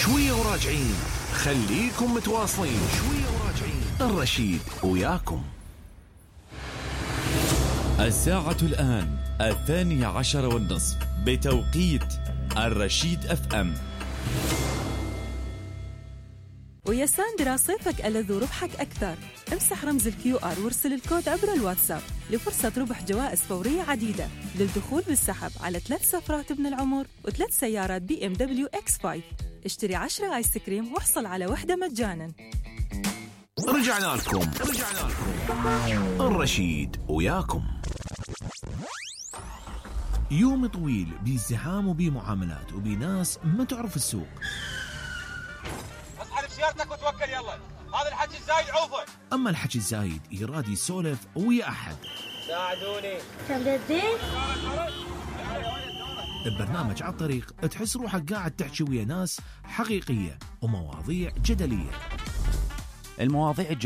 شوية وراجعين، خليكم متواصلين. شوية وراجعين، الرشيد وياكم. الساعة الآن 12:30 بتوقيت الرشيد FM. ويا ساندرا صيفك ألذ وربحك أكثر. امسح رمز الQR وارسل الكود عبر الواتساب لفرصة ربح جوائز فورية عديدة للدخول بالسحب على 3 سفرات ابن العمر و3 سيارات BMW X5. اشتري 10 آيس كريم واحصل على واحدة مجانا. رجعنا لكم الرشيد وياكم. يوم طويل بازدحام وبمعاملات وبناس ما تعرف السوق. اصحى سيارتك وتوكل يلا، هذا الحكي الزايد عوفه. اما الحكي الزايد يراد يسولف ويا احد. ساعدوني. ببرنامج على الطريق تحس روحك قاعد تحكي ويا ناس حقيقية ومواضيع جدلية. المواضيع